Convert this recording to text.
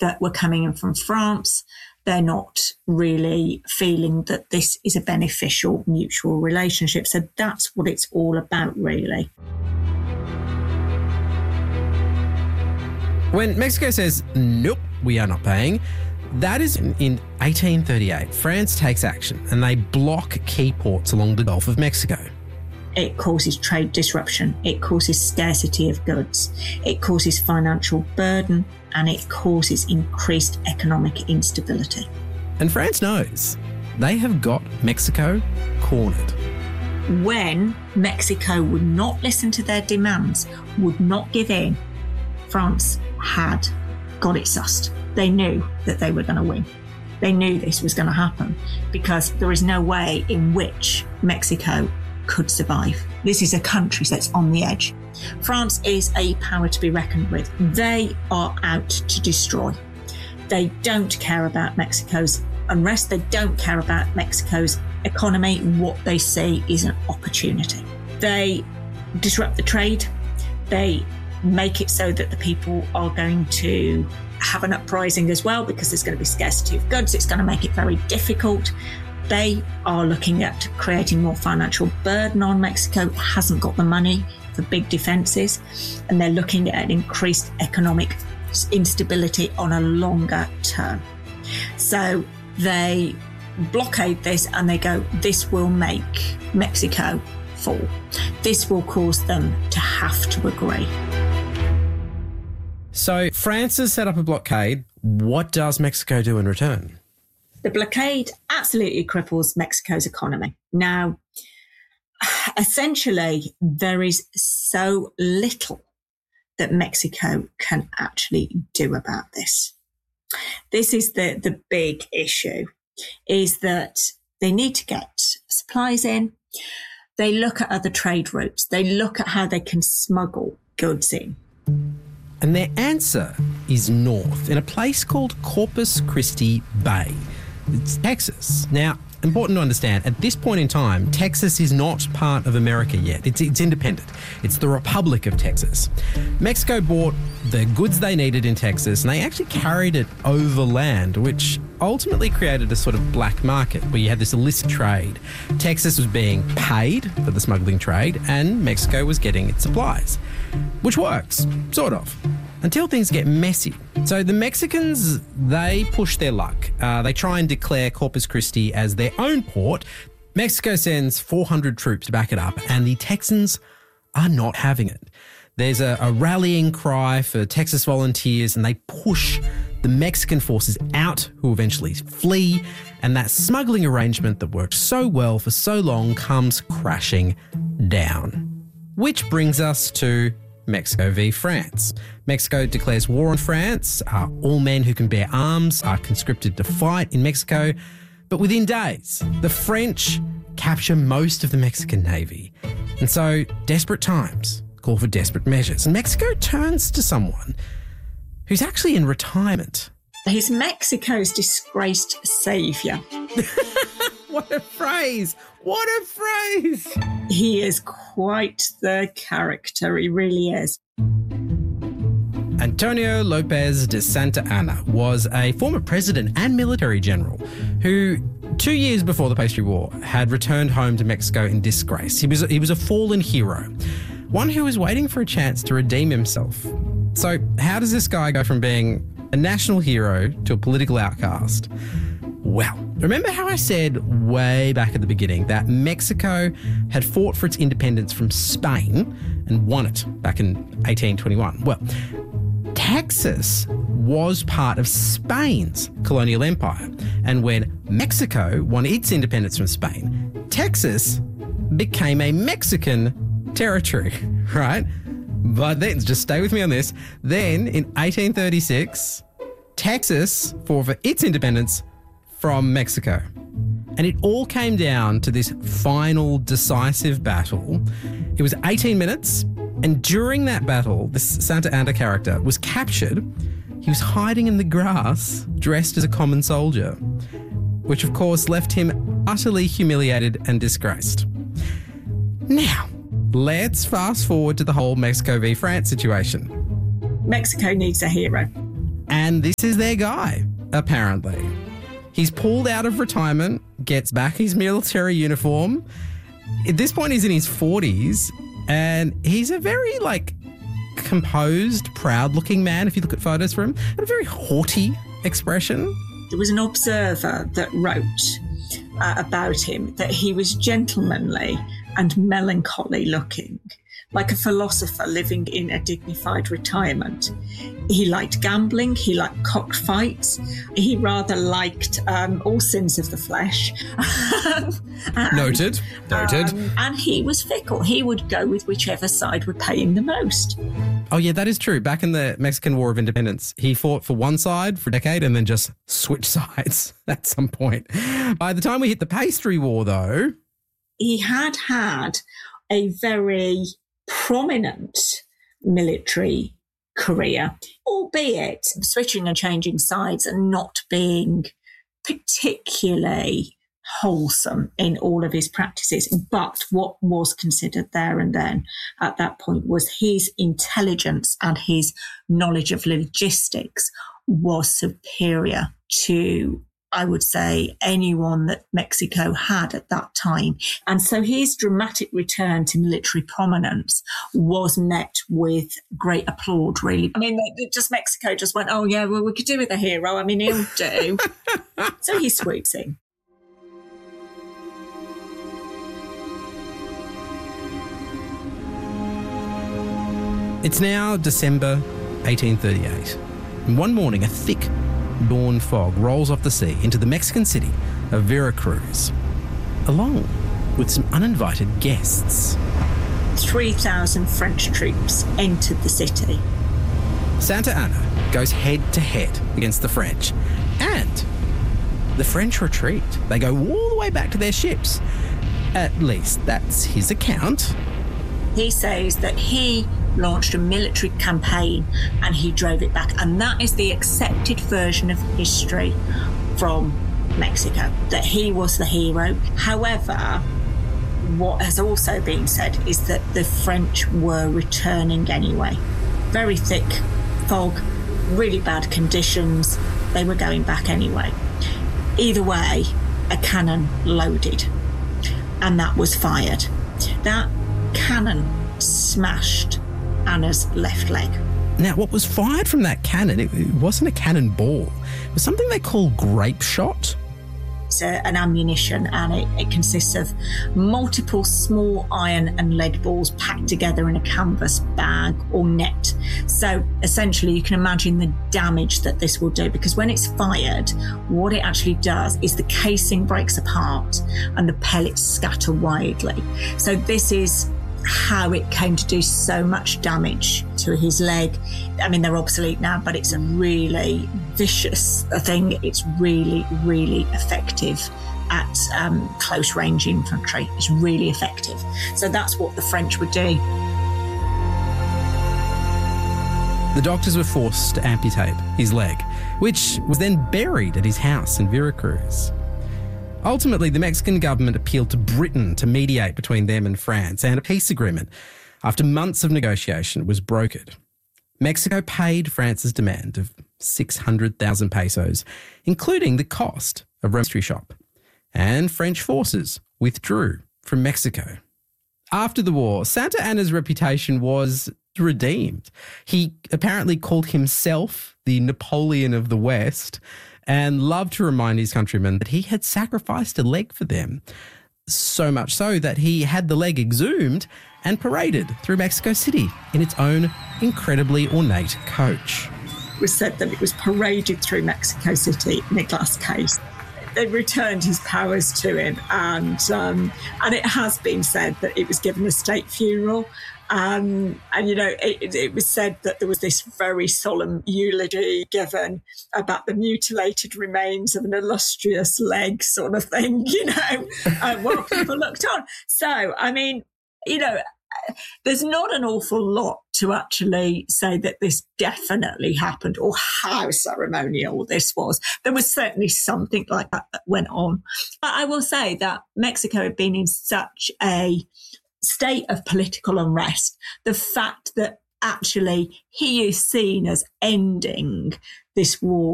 that were coming in from France. They're not really feeling that this is a beneficial mutual relationship. So that's what it's all about, really. When Mexico says, nope, we are not paying, that is in 1838. France takes action and they block key ports along the Gulf of Mexico. It causes trade disruption, it causes scarcity of goods, it causes financial burden, and it causes increased economic instability. And France knows they have got Mexico cornered. When Mexico would not listen to their demands, would not give in, France had got it sussed. They knew that they were going to win. They knew this was going to happen because there is no way in which Mexico could survive. This is a country that's on the edge. France is a power to be reckoned with. They are out to destroy. They don't care about Mexico's unrest. They don't care about Mexico's economy. What they see is an opportunity. They disrupt the trade. They make it so that the people are going to have an uprising as well because there's going to be scarcity of goods. It's going to make it very difficult. They are looking at creating more financial burden on Mexico. It hasn't got the money for big defences, and they're looking at increased economic instability on a longer term. So they blockade this and they go, this will make Mexico fall. This will cause them to have to agree. So France has set up a blockade. What does Mexico do in return? The blockade absolutely cripples Mexico's economy. Now, essentially, there is so little that Mexico can actually do about this. This is the big issue, is that they need to get supplies in. They look at other trade routes. They look at how they can smuggle goods in. And their answer is north, in a place called Corpus Christi Bay. It's Texas. Now, important to understand, at this point in time, Texas is not part of America yet. It's independent. It's the Republic of Texas. Mexico bought the goods they needed in Texas and they actually carried it overland, which ultimately created a sort of black market where you had this illicit trade. Texas was being paid for the smuggling trade and Mexico was getting its supplies, which works, sort of, until things get messy. So the Mexicans, they push their luck. They try and declare Corpus Christi as their own port. Mexico sends 400 troops to back it up, and the Texans are not having it. There's a rallying cry for Texas volunteers, and they push the Mexican forces out, who eventually flee, and that smuggling arrangement that worked so well for so long comes crashing down. Which brings us to Mexico v France. Mexico declares war on France. All men who can bear arms are conscripted to fight in Mexico. But within days, the French capture most of the Mexican Navy. And so desperate times call for desperate measures. And Mexico turns to someone who's actually in retirement. He's Mexico's disgraced saviour. What a phrase! What a phrase! He is quite the character, he really is. Antonio Lopez de Santa Anna was a former president and military general who, 2 years before the Pastry War, had returned home to Mexico in disgrace. He was a fallen hero, one who was waiting for a chance to redeem himself. So how does this guy go from being a national hero to a political outcast? Well, remember how I said way back at the beginning that Mexico had fought for its independence from Spain and won it back in 1821? Well, Texas was part of Spain's colonial empire. And when Mexico won its independence from Spain, Texas became a Mexican territory, right? But then, just stay with me on this, then in 1836, Texas fought for its independence from Mexico. And it all came down to this final decisive battle. It was 18 minutes, and during that battle, this Santa Anna character was captured. He was hiding in the grass, dressed as a common soldier, which of course left him utterly humiliated and disgraced. Now, let's fast forward to the whole Mexico v France situation. Mexico needs a hero. And this is their guy, apparently. He's pulled out of retirement, gets back his military uniform. At this point, he's in his 40s, and he's a very, composed, proud-looking man, if you look at photos from him. But a very haughty expression. There was an observer that wrote about him that he was gentlemanly and melancholy looking, like a philosopher living in a dignified retirement. He liked gambling, he liked cockfights, he rather liked all sins of the flesh. Noted. And he was fickle. He would go with whichever side would pay him the most. Oh, yeah, that is true. Back in the Mexican War of Independence, he fought for one side for a decade and then just switched sides at some point. By the time we hit the Pastry War, though... He had a very prominent military career, albeit switching and changing sides and not being particularly wholesome in all of his practices. But what was considered there and then at that point was his intelligence and his knowledge of logistics was superior to, I would say, anyone that Mexico had at that time. And so his dramatic return to military prominence was met with great applaud, really. I mean, Mexico just went, oh, yeah, well, we could do with a hero. I mean, he'll do. So he swoops in. It's now December 1838. And one morning, a thick dawn fog rolls off the sea into the Mexican city of Veracruz, along with some uninvited guests. 3,000 French troops entered the city. Santa Anna goes head-to-head against the French, and the French retreat. They go all the way back to their ships. At least that's his account. He says that he launched a military campaign and he drove it back. And that is the accepted version of history from Mexico, that he was the hero. However, what has also been said is that the French were returning anyway. Very thick fog, really bad conditions. They were going back anyway. Either way, a cannon loaded and that was fired. That cannon smashed Anna's left leg. Now, what was fired from that cannon, it wasn't a cannonball. It was something they call grape shot. It's an ammunition, and it consists of multiple small iron and lead balls packed together in a canvas bag or net. So essentially you can imagine the damage that this will do, because when it's fired, what it actually does is the casing breaks apart and the pellets scatter widely. So this is how it came to do so much damage to his leg. I mean, they're obsolete now, but it's a really vicious thing. It's really, really effective at close range infantry. It's really effective. So that's what the French were doing. The doctors were forced to amputate his leg, which was then buried at his house in Veracruz. Ultimately, the Mexican government appealed to Britain to mediate between them and France, and a peace agreement, after months of negotiation, was brokered. Mexico paid France's demand of 600,000 pesos, including the cost of a pastry shop, and French forces withdrew from Mexico. After the war, Santa Anna's reputation was redeemed. He apparently called himself the Napoleon of the West, and loved to remind his countrymen that he had sacrificed a leg for them, so much so that he had the leg exhumed and paraded through Mexico City in its own incredibly ornate coach. It was said that it was paraded through Mexico City in a glass case. They returned his powers to him, and it has been said that it was given a state funeral. And you know, it was said that there was this very solemn eulogy given about the mutilated remains of an illustrious leg, sort of thing, you know, while people looked on. So, I mean, you know, there's not an awful lot to actually say that this definitely happened or how ceremonial this was. There was certainly something like that went on. But I will say that Mexico had been in such a state of political unrest. The fact that actually he is seen as ending this war